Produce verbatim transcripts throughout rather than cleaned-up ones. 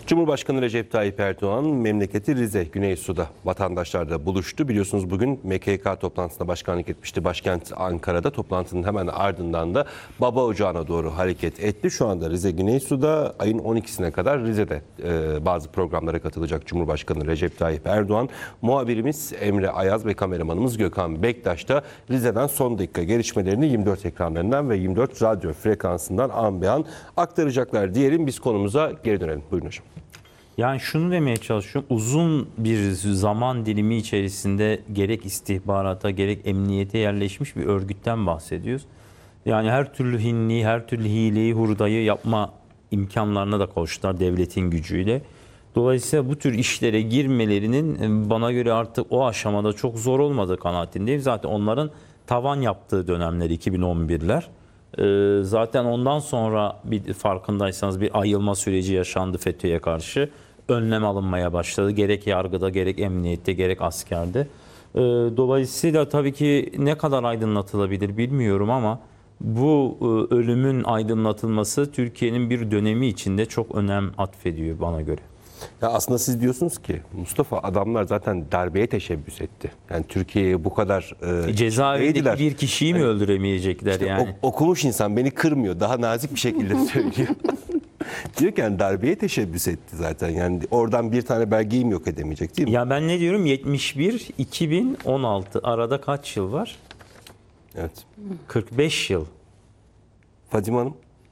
Cumhurbaşkanı Recep Tayyip Erdoğan memleketi Rize, Güneysu'da vatandaşlarla buluştu. Biliyorsunuz bugün M K K toplantısına başkanlık etmişti. Başkent Ankara'da toplantının hemen ardından da Baba Ocağı'na doğru hareket etti. Şu anda Rize, Güneysu'da ayın on ikisine kadar Rize'de e, bazı programlara katılacak Cumhurbaşkanı Recep Tayyip Erdoğan. Muhabirimiz Emre Ayaz ve kameramanımız Gökhan Bektaş da Rize'den son dakika gelişmelerini yirmi dört ekranlarından ve yirmi dört radyo frekansından an be an aktaracaklar diyelim. Biz konumuza geri dönelim. Buyurun hocam. Yani şunu demeye çalışıyorum. Uzun bir zaman dilimi içerisinde gerek istihbarata gerek emniyete yerleşmiş bir örgütten bahsediyoruz. Yani her türlü hinliği, her türlü hileyi, hurdayı yapma imkanlarına da kavuştular devletin gücüyle. Dolayısıyla bu tür işlere girmelerinin bana göre artık o aşamada çok zor olmadığı kanaatindeyim. Zaten onların tavan yaptığı dönemler iki bin on birler. Zaten ondan sonra bir farkındaysanız bir ayılma süreci yaşandı FETÖ'ye karşı. Önlem alınmaya başladı. Gerek yargıda, gerek emniyette, gerek askerde. Dolayısıyla tabii ki ne kadar aydınlatılabilir bilmiyorum ama bu ölümün aydınlatılması Türkiye'nin bir dönemi içinde çok önem atfediyor bana göre. Ya aslında siz diyorsunuz ki Mustafa adamlar zaten darbeye teşebbüs etti. Yani Türkiye'ye bu kadar e, cezaevindeki bir kişiyi mi yani, öldüremeyecekler işte yani? O, okumuş insan beni kırmıyor. Daha nazik bir şekilde söylüyor. Diyor ki yani darbeye teşebbüs etti zaten. Yani oradan bir tane belgeyi mi yok edemeyecek değil mi? Ya ben ne diyorum? yetmiş bir iki bin on altı arada kaç yıl var? Evet. kırk beş yıl. Fadime Hanım.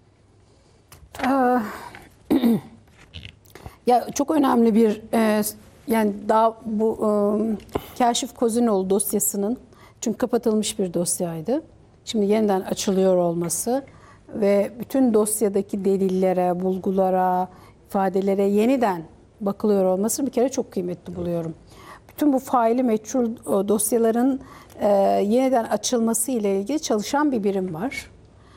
Ya çok önemli bir e, yani daha bu e, Kaşif Kozinoğlu dosyasının, çünkü kapatılmış bir dosyaydı. Şimdi yeniden açılıyor olması ve bütün dosyadaki delillere, bulgulara, ifadelere yeniden bakılıyor olması bir kere çok kıymetli buluyorum. Bütün bu faili meçhul dosyaların e, yeniden açılması ile ilgili çalışan bir birim var.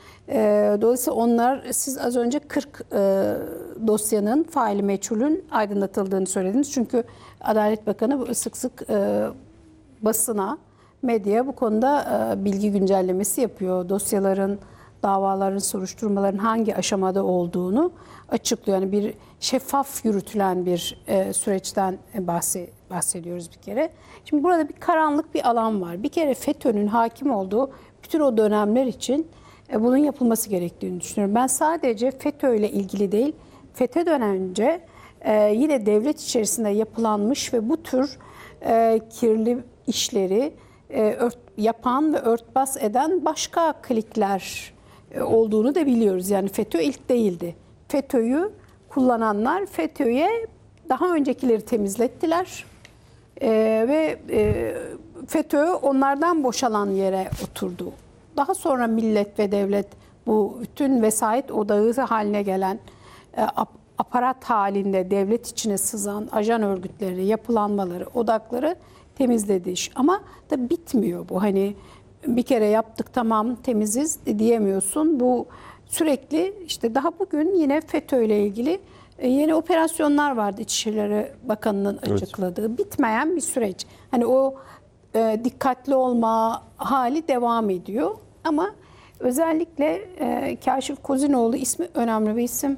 Dolayısıyla onlar, siz az önce kırk e, dosyanın faili meçhulün aydınlatıldığını söylediniz. Çünkü Adalet Bakanı sık sık e, basına, medyaya bu konuda e, bilgi güncellemesi yapıyor. Dosyaların, davaların, soruşturmaların hangi aşamada olduğunu açıklıyor. Yani bir şeffaf yürütülen bir e, süreçten bahsediyoruz bir kere. Şimdi burada bir karanlık bir alan var. Bir kere FETÖ'nün hakim olduğu bütün o dönemler için bunun yapılması gerektiğini düşünüyorum. Ben sadece FETÖ ile ilgili değil, FETÖ'den önce e, yine devlet içerisinde yapılanmış ve bu tür e, kirli işleri e, ört, yapan ve örtbas eden başka klikler e, olduğunu da biliyoruz. Yani FETÖ ilk değildi. FETÖ'yü kullananlar FETÖ'ye daha öncekileri temizlettiler e, ve e, FETÖ onlardan boşalan yere oturdu. Daha sonra millet ve devlet bu bütün vesayet odağı haline gelen e, aparat halinde devlet içine sızan ajan örgütleri, yapılanmaları, odakları temizledi. Ama da bitmiyor bu. Hani bir kere yaptık tamam temiziz diyemiyorsun. Bu sürekli işte daha bugün yine FETÖ ile ilgili yeni operasyonlar vardı İçişleri Bakanı'nın açıkladığı. Evet. Bitmeyen bir süreç. Hani o e, dikkatli olma hali devam ediyor. Ama özellikle e, Kaşif Kozinoğlu ismi önemli bir isim.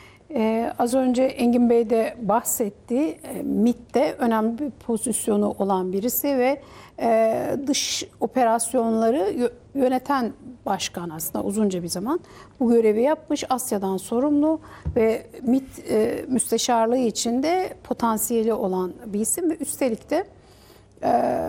E, az önce Engin Bey de bahsetti. E, MİT'te önemli bir pozisyonu olan birisi ve e, dış operasyonları yöneten başkan aslında uzunca bir zaman. Bu görevi yapmış, Asya'dan sorumlu ve MİT e, müsteşarlığı içinde potansiyeli olan bir isim ve üstelik de e,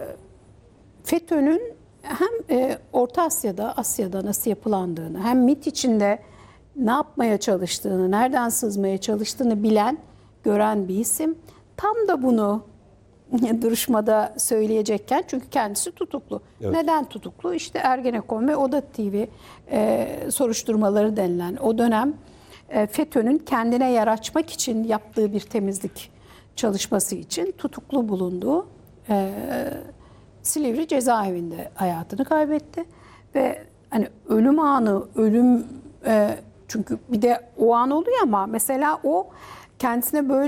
FETÖ'nün hem e, Orta Asya'da, Asya'da nasıl yapılandığını, hem MİT içinde ne yapmaya çalıştığını, nereden sızmaya çalıştığını bilen, gören bir isim. Tam da bunu duruşmada söyleyecekken, çünkü kendisi tutuklu. Evet. Neden tutuklu? İşte Ergenekon ve Oda T V e, soruşturmaları denilen o dönem e, FETÖ'nün kendine yer açmak için yaptığı bir temizlik çalışması için tutuklu bulunduğu e, Silivri cezaevinde hayatını kaybetti ve hani ölüm anı, ölüm e, çünkü bir de o an oluyor ama mesela o kendisine böyle